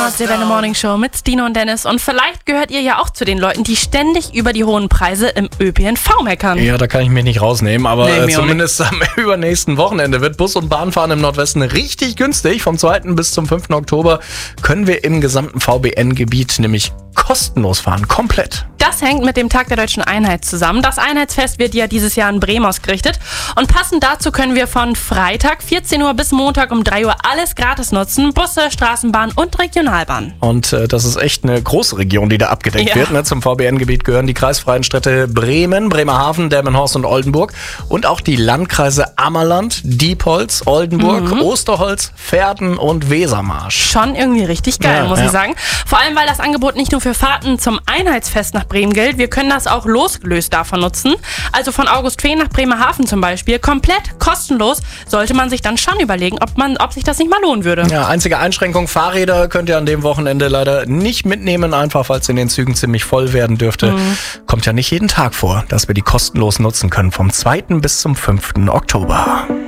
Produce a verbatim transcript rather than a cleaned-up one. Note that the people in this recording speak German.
Nordseewelle Morning Show mit Stino und Dennis. Und vielleicht gehört ihr ja auch zu den Leuten, die ständig über die hohen Preise im Ö P N V meckern. Ja, da kann ich mich nicht rausnehmen, aber Nee, äh, mir auch zumindest am übernächsten Wochenende wird Bus- und Bahnfahren im Nordwesten richtig günstig. Vom zweiten bis zum fünften Oktober können wir im gesamten V B N-Gebiet nämlich kostenlos fahren, komplett. Das hängt mit dem Tag der Deutschen Einheit zusammen. Das Einheitsfest wird ja dieses Jahr in Bremen ausgerichtet. Und passend dazu können wir von Freitag vierzehn Uhr bis Montag um drei Uhr alles gratis nutzen. Busse, Straßenbahn und Regionalbahn. Und äh, das ist echt eine große Region, die da abgedeckt Ja. wird. Ne? Zum V B N-Gebiet gehören die kreisfreien Städte Bremen, Bremerhaven, Delmenhorst und Oldenburg. Und auch die Landkreise Ammerland, Diepholz, Oldenburg, Mhm. Osterholz, Verden und Wesermarsch. Schon irgendwie richtig geil, Ja, muss ja. ich sagen. Vor allem, weil das Angebot nicht nur für Fahrten zum Einheitsfest nach Bremen gilt. Wir können das auch losgelöst davon nutzen. Also von Augustfehn nach Bremerhaven zum Beispiel. Komplett kostenlos. Sollte man sich dann schon überlegen, ob, man, ob sich das nicht mal lohnen würde. Ja, einzige Einschränkung, Fahrräder könnt ihr an dem Wochenende leider nicht mitnehmen, einfach weil es in den Zügen ziemlich voll werden dürfte. Mhm. Kommt ja nicht jeden Tag vor, dass wir die kostenlos nutzen können, vom zweiten bis zum fünften Oktober.